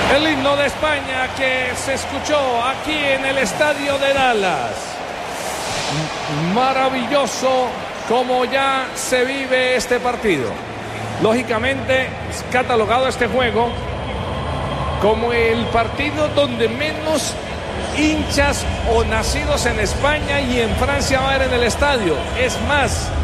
El himno de España que se escuchó aquí en el estadio de Dallas. Maravilloso como ya se vive este partido. Lógicamente, es catalogado este juego como el partido donde menos hinchas o nacidos en España y en Francia va a haber en el estadio. Es más,